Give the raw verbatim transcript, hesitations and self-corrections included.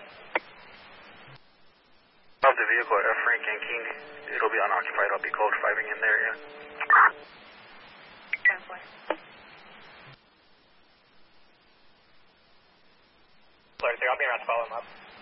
Of the vehicle at F. Frank and King, it'll be unoccupied. I'll be code fiving in there, yeah. Sorry, I'll be around to follow him up.